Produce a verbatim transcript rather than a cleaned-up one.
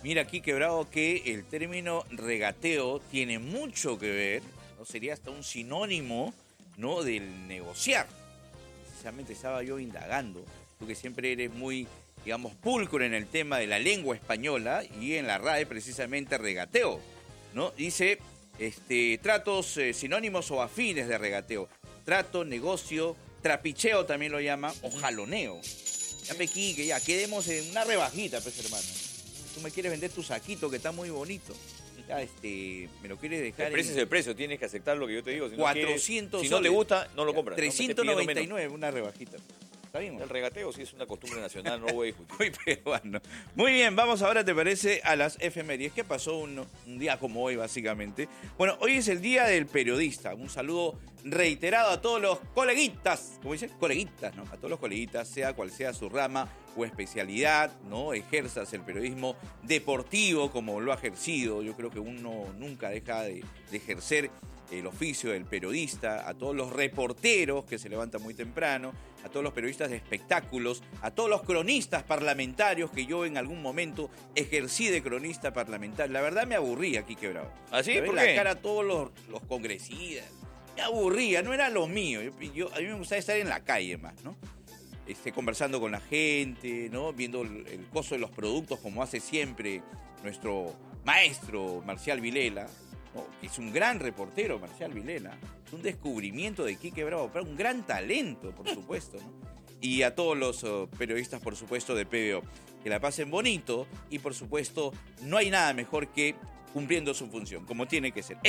Mira aquí, Quebrado, que el término regateo tiene mucho que ver, ¿no? Sería hasta un sinónimo, ¿no?, del negociar. Precisamente estaba yo indagando, tú que siempre eres muy, digamos, pulcro en el tema de la lengua española y en la R A E precisamente regateo, ¿no? Dice, este, tratos eh, sinónimos o afines de regateo. Trato, negocio, trapicheo también lo llama, o jaloneo. Ya pequique, ya, quedemos en una rebajita, pues, hermano. Tú me quieres vender tu saquito que está muy bonito. Ya, este, me lo quieres dejar. El precio en... es el precio, tienes que aceptar lo que yo te digo. Si cuatrocientos no quieres, si no te gusta, no lo compras. trescientos noventa y nueve, una rebajita. ¿Está bien? El regateo sí es una costumbre nacional, no lo voy a discutir. Muy peruano. Muy bien, vamos ahora, ¿te parece?, a las efemérides. ¿Qué pasó un, un día como hoy, básicamente? Bueno, hoy es el Día del Periodista. Un saludo reiterado a todos los coleguitas, ¿cómo dicen? Coleguitas, ¿no? A todos los coleguitas, sea cual sea su rama o especialidad, ¿no? Ejerzas el periodismo deportivo como lo ha ejercido. Yo creo que uno nunca deja de, de ejercer el oficio del periodista, a todos los reporteros que se levantan muy temprano, a todos los periodistas de espectáculos, a todos los cronistas parlamentarios que yo en algún momento ejercí de cronista parlamentario. La verdad me aburría aquí, Quebrado. ¿Ah, sí? ¿Por la qué? cara a todos los, los congresistas. Me aburría, no era lo mío. Yo, yo- a mí me gustaba estar en la calle más, ¿no? Este, conversando con la gente, ¿no? Viendo el, el costo de los productos como hace siempre nuestro maestro Marcial Vilela, ¿no? Es un gran reportero, Marcial Vilela. Es un descubrimiento de Quique Bravo, pero un gran talento, por supuesto, ¿no? Y a todos los uh, periodistas, por supuesto, de P B O. Que la pasen bonito y, por supuesto, no hay nada mejor que cumpliendo su función, como tiene que ser.